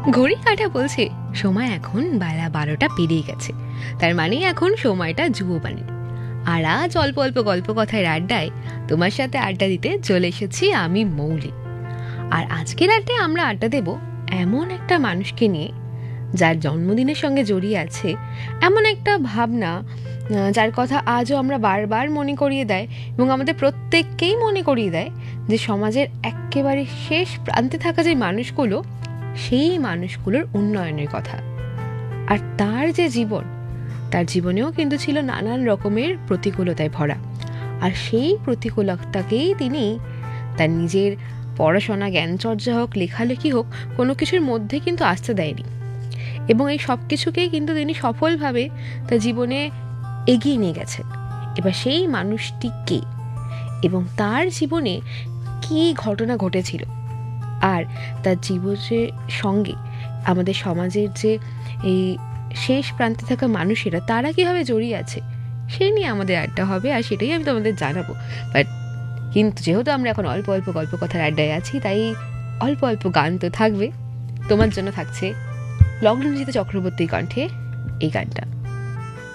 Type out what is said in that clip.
ঘড়ি কাঁটা বলছে সময় এখন বেলা 12টা পেরিয়ে গেছে, তার মানে এখন সময়টা যুববাণী। আর আজ অল্প অল্প গল্প কথার আড্ডায় তোমার সাথে আড্ডা দিতে চলে এসেছি আমি মৌলি। আর আজকের আড্ডায় আমরা আড্ডা দেব এমন একটা মানুষকে নিয়ে যার জন্মদিনের সঙ্গে জড়িয়ে আছে এমন একটা ভাবনা, যার কথা আজও আমরা বারবার মনে করিয়ে দেয় এবং আমাদের প্রত্যেককেই মনে করিয়ে দেয় যে সমাজের একেবারে শেষ প্রান্তে থাকা যে মানুষগুলো, সেই মানুষগুলোর উন্নয়নের কথা। আর তার যে জীবন, তার জীবনেও কিন্তু ছিল নানান রকমের প্রতিকূলতায় ভরা। আর সেই প্রতিকূলতাকেই তিনি তার নিজের পড়াশোনা, জ্ঞানচর্চা হোক, লেখালেখি হোক, কোনো কিছুর মধ্যে কিন্তু আসতে দেয়নি এবং এই সব কিছুকেই কিন্তু তিনি সফলভাবে তার জীবনে এগিয়ে নিয়ে গেছেন। এবার সেই মানুষটি কে এবং তার জীবনে কী ঘটনা ঘটেছিল আর তার জীবনের সঙ্গে আমাদের সমাজের যে এই শেষ প্রান্তে থাকা মানুষেরা তারা কীভাবে জড়িয়ে আছে সেই নিয়ে আমাদের আড্ডা হবে, আর সেটাই আমি তোমাদের জানাবো। বাট কিন্তু যেহেতু আমরা এখন অল্প অল্প গল্প কথার আড্ডায় আছি, তাই অল্প অল্প গান তো থাকবে। তোমার জন্য থাকছে লগ্নজিৎ চক্রবর্তীর কণ্ঠে এই গানটা।